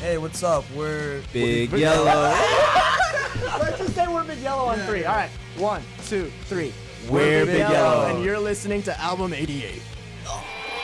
Hey, what's up? We're Big Yellow. Let's just say we're Big Yellow on 3. All right. 1, 2, 3. We're Big Yellow. And you're listening to Album 88.